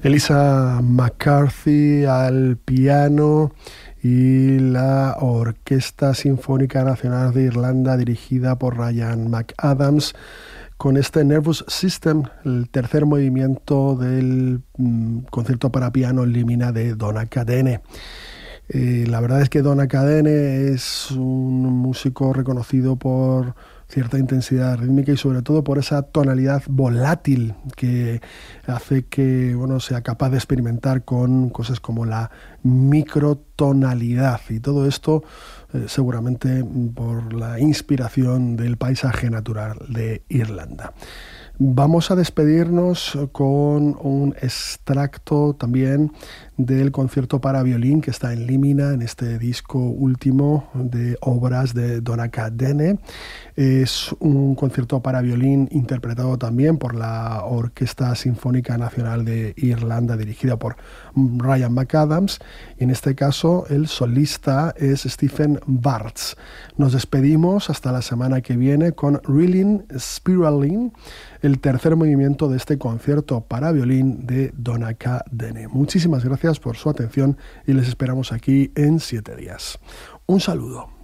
Elisa McCarthy al piano y la Orquesta Sinfónica Nacional de Irlanda dirigida por Ryan McAdams con este Nervous System, el tercer movimiento del concierto para piano Limina de Donnacha Cadene. La verdad es que Donnacha Cadene es un músico reconocido por cierta intensidad rítmica y sobre todo por esa tonalidad volátil que hace que sea capaz de experimentar con cosas como la microtonalidad y todo esto seguramente por la inspiración del paisaje natural de Irlanda. Vamos a despedirnos con un extracto también del concierto para violín que está en Limina, en este disco último de obras de Donnacha Cadene. Es un concierto para violín interpretado también por la Orquesta Sinfónica Nacional de Irlanda, dirigida por Ryan McAdams, y en este caso el solista es Stephen Bartz. Nos despedimos hasta la semana que viene con Reeling Spiraling, el tercer movimiento de este concierto para violín de Donnacha Cadene. Muchísimas gracias por su atención y les esperamos aquí en 7 días. Un saludo.